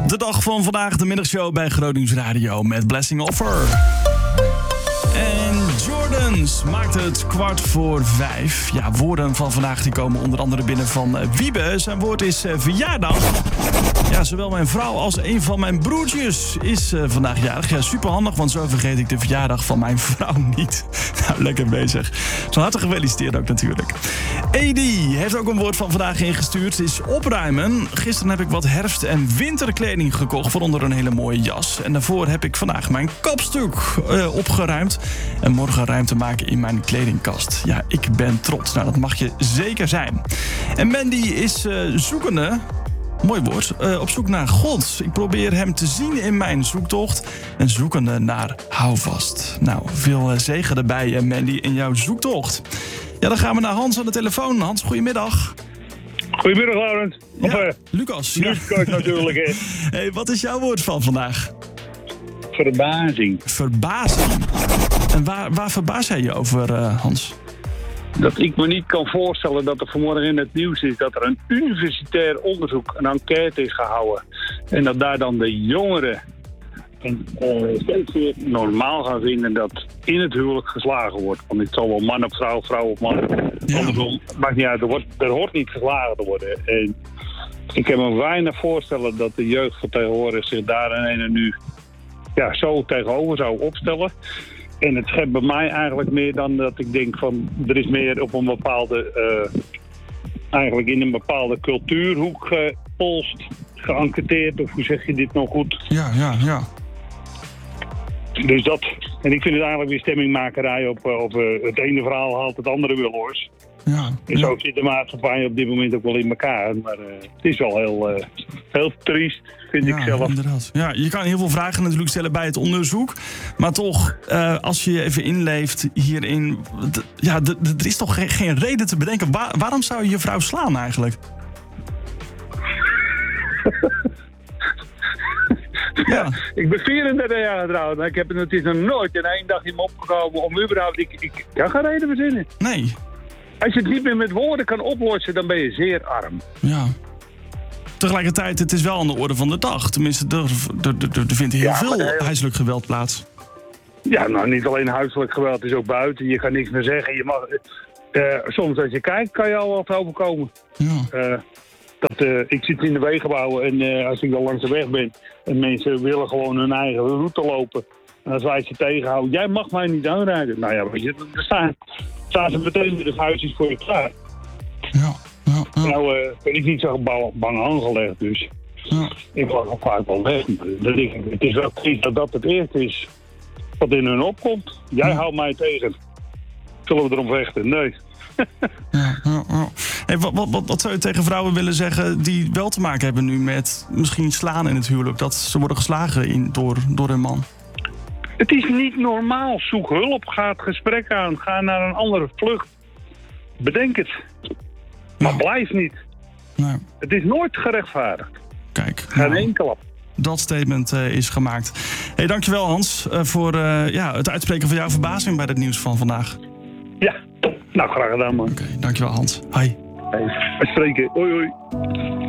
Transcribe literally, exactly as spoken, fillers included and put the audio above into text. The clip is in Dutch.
De dag van vandaag, de middagshow bij Gronings Radio met Blessing Offer. En Jordans maakt het kwart voor vijf. Ja, woorden van vandaag die komen onder andere binnen van Wiebe. Zijn woord is uh, verjaardag. Ja, zowel mijn vrouw als een van mijn broertjes is uh, vandaag jarig. Ja, superhandig, want zo vergeet ik de verjaardag van mijn vrouw niet. Nou, lekker bezig. Van harte gefeliciteerd ook natuurlijk. Edi heeft ook een woord van vandaag ingestuurd. Het is opruimen. Gisteren heb ik wat herfst- en winterkleding gekocht voor onder een hele mooie jas. En daarvoor heb ik vandaag mijn kapstuk uh, opgeruimd. En morgen ruimte maken in mijn kledingkast. Ja, ik ben trots. Nou, dat mag je zeker zijn. En Mandy is uh, zoekende... Mooi woord. Uh, op zoek naar God. Ik probeer hem te zien in mijn zoektocht. En zoekende naar houvast. Nou, veel uh, zegen erbij, uh, Mandy, in jouw zoektocht. Ja, dan gaan we naar Hans aan de telefoon. Hans, goedemiddag. Goedemiddag, Laurent. Of, ja, uh, Lucas. Lucas ja. natuurlijk. Hè. Hey, wat is jouw woord van vandaag? Verbazing. Verbazing. En waar, waar verbaas jij je over, uh, Hans? Dat ik me niet kan voorstellen dat er vanmorgen in het nieuws is dat er een universitair onderzoek, een enquête is gehouden. En dat daar dan de jongeren en, uh, steeds weer normaal gaan vinden dat in het huwelijk geslagen wordt. Want het zal wel man op vrouw, vrouw op man. Ja. Andersom, maakt niet uit, er, wordt, er hoort niet geslagen te worden. En ik kan me weinig voorstellen dat de jeugd van tegenwoordig zich daar en en nu ja, zo tegenover zou opstellen. En het schept bij mij eigenlijk meer dan dat ik denk van... er is meer op een bepaalde... Uh, eigenlijk in een bepaalde cultuurhoek gepolst, geënquêteerd. Of hoe zeg je dit nou goed? Ja, ja, ja. Dus dat... En ik vind het eigenlijk weer stemmingmakerij op... op uh, het ene verhaal haalt het andere wel hoors. Ja, en zo ja. zit de maatschappij op dit moment ook wel in elkaar. Maar uh, het is wel heel, uh, heel triest, vind ja, ik zelf. Inderdaad. Ja, je kan heel veel vragen natuurlijk stellen bij het onderzoek. Maar toch, uh, als je je even inleeft hierin... D- ja, d- d- er is toch geen, geen reden te bedenken. Waar, waarom zou je je vrouw slaan eigenlijk? Ja. Ik ben vierendertig jaar getrouwd. Ik heb het is nog nooit in één dag in me opgekomen om überhaupt... Ik, ik kan geen reden verzinnen. Nee. Als je het niet meer met woorden kan oplossen, dan ben je zeer arm. Ja. Tegelijkertijd, het is wel aan de orde van de dag. Tenminste, er, er, er, er vindt heel ja, veel heel... huiselijk geweld plaats. Ja, nou niet alleen huiselijk geweld, het is ook buiten. Je kan niks meer zeggen. Je mag, uh, soms als je kijkt, kan je al wat overkomen. Ja. Uh, dat, uh, ik zit in de wegenbouw en uh, als ik dan langs de weg ben... en mensen willen gewoon hun eigen route lopen... en als wij ze tegenhouden, jij mag mij niet aanrijden. Nou ja, weet je, er staan, staan ze meteen met de vuistjes voor je klaar. Ja, ja, ja. Nou uh, ben ik niet zo bang, bang aangelegd, dus Ja. ik was al vaak wel weg. Dan denk ik, het is wel triest dat dat het eerste is wat in hun opkomt. Jij Ja. houdt mij tegen. Zullen we erom vechten? Nee. Ja, ja, ja. Hey, wat, wat, wat, wat zou je tegen vrouwen willen zeggen die wel te maken hebben nu met misschien slaan in het huwelijk? Dat ze worden geslagen in, door, door hun man? Het is niet normaal. Zoek hulp, ga het gesprek aan, ga naar een andere vlucht. Bedenk het. Maar Ja. blijf niet. Nou, Het is nooit gerechtvaardigd. kijk. Geen Nou, één klap. dat statement uh, is gemaakt. Hey, dankjewel Hans uh, voor uh, ja, het uitspreken van jouw verbazing bij het nieuws van vandaag. Ja, nou graag gedaan man. Oké, okay, dankjewel Hans. Hoi. Hey, we spreken. Hoi hoi.